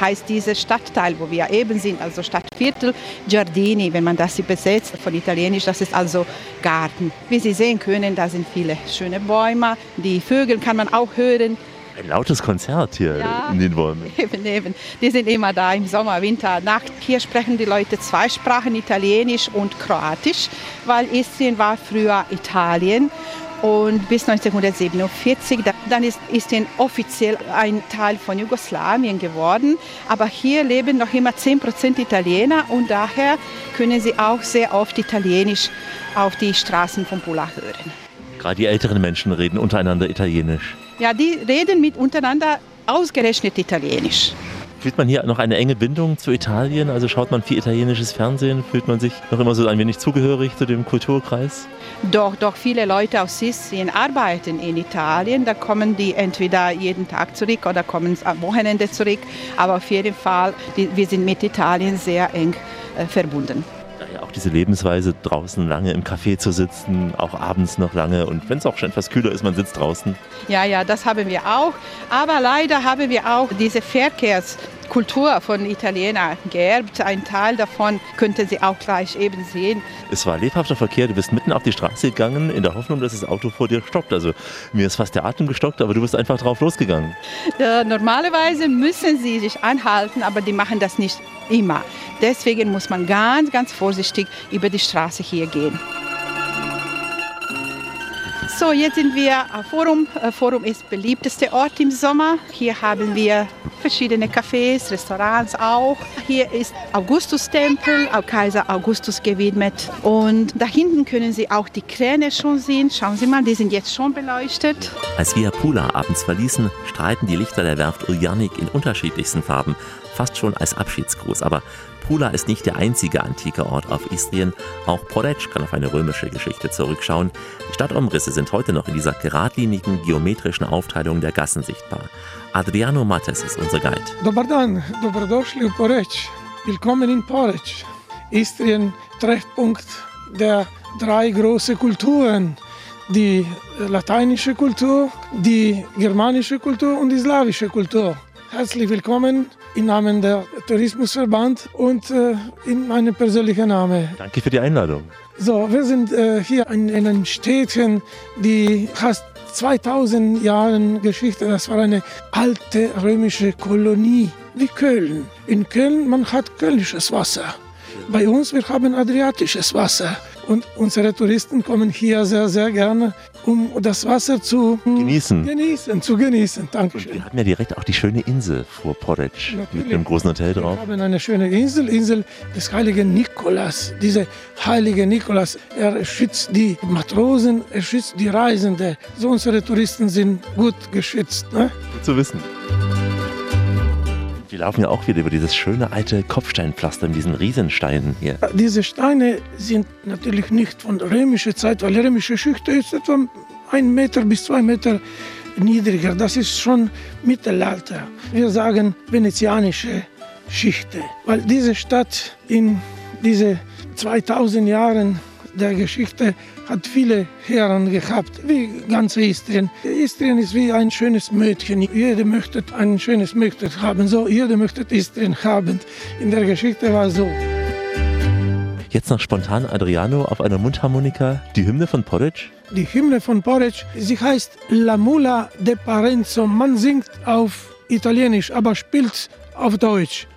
heißt dieser Stadtteil, wo wir eben sind, also Stadtviertel Giardini, wenn man das übersetzt von Italienisch, das ist also Garten. Wie Sie sehen können, da sind viele schöne Bäume, die Vögel kann man auch hören. Ein lautes Konzert hier in den Bäumen. Eben. Die sind immer da im Sommer, Winter, Nacht. Hier sprechen die Leute zwei Sprachen, Italienisch und Kroatisch, weil Istrien war früher Italien. Und bis 1947, dann ist Istrien offiziell ein Teil von Jugoslawien geworden. Aber hier leben noch immer 10% Italiener und daher können Sie auch sehr oft Italienisch auf die Straßen von Pula hören. Gerade die älteren Menschen reden untereinander Italienisch. Ja, die reden untereinander ausgerechnet Italienisch. Fühlt man hier noch eine enge Bindung zu Italien? Also schaut man viel italienisches Fernsehen? Fühlt man sich noch immer so ein wenig zugehörig zu dem Kulturkreis? Doch viele Leute aus Istrien arbeiten in Italien. Da kommen die entweder jeden Tag zurück oder kommen am Wochenende zurück. Aber auf jeden Fall, wir sind mit Italien sehr eng verbunden. Ja, auch diese Lebensweise, draußen lange im Café zu sitzen, auch abends noch lange und wenn es auch schon etwas kühler ist, man sitzt draußen. Ja, das haben wir auch. Aber leider haben wir auch diese Verkehrskultur von Italienern geerbt. Ein Teil davon könnten Sie auch gleich eben sehen. Es war lebhafter Verkehr, du bist mitten auf die Straße gegangen, in der Hoffnung, dass das Auto vor dir stoppt. Also mir ist fast der Atem gestockt, aber du bist einfach drauf losgegangen. Normalerweise müssen sie sich anhalten, aber die machen das nicht immer. Deswegen muss man ganz vorsichtig über die Straße hier gehen. So, jetzt sind wir am Forum. Forum ist der beliebteste Ort im Sommer. Hier haben wir verschiedene Cafés, Restaurants auch. Hier ist Augustustempel, auch Kaiser Augustus gewidmet. Und da hinten können Sie auch die Kräne schon sehen. Schauen Sie mal, die sind jetzt schon beleuchtet. Als wir Pula abends verließen, strahlten die Lichter der Werft Uljanik in unterschiedlichsten Farben, fast schon als Abschiedsgruß. Aber Pula ist nicht der einzige antike Ort auf Istrien. Auch Poreč kann auf eine römische Geschichte zurückschauen. Die Stadtumrisse sind heute noch in dieser geradlinigen, geometrischen Aufteilung der Gassen sichtbar. Adriano Mattes ist unser Guide. Dobar dan, dobrodošli u Poreč. Willkommen in Poreč. Istrien, Treffpunkt der drei großen Kulturen. Die lateinische Kultur, die germanische Kultur und die slawische Kultur. Herzlich willkommen im Namen der Tourismusverband und in meinem persönlichen Namen. Danke für die Einladung. So, wir sind hier in einem Städtchen, die fast 2000 Jahre Geschichte. Das war eine alte römische Kolonie wie Köln. In Köln man hat kölnisches Wasser. Bei uns wir haben adriatisches Wasser. Und unsere Touristen kommen hier sehr, sehr gerne, um das Wasser zu genießen. Dankeschön. Wir haben ja direkt auch die schöne Insel vor Poreč mit einem großen Hotel drauf. Wir haben eine schöne Insel des heiligen Nikolaus. Dieser heilige Nikolaus, er schützt die Matrosen, er schützt die Reisenden. So unsere Touristen sind gut geschützt. Ne? Gut zu wissen. Wir laufen ja auch wieder über dieses schöne alte Kopfsteinpflaster mit diesen Riesensteinen hier. Diese Steine sind natürlich nicht von römischer Zeit, weil die römische Schicht ist etwa 1 Meter bis 2 Meter niedriger. Das ist schon Mittelalter. Wir sagen venezianische Schichte, weil diese Stadt in diese 2000 Jahren der Geschichte hat viele Herren gehabt, wie ganz Istrien. Istrien ist wie ein schönes Mädchen. Jeder möchte ein schönes Mädchen haben, so jeder möchte Istrien haben. In der Geschichte war es so. Jetzt noch spontan Adriano auf einer Mundharmonika, die Hymne von Poreč. Die Hymne von Poreč, sie heißt La Mula de Parenzo. Man singt auf Italienisch, aber spielt auf Deutsch.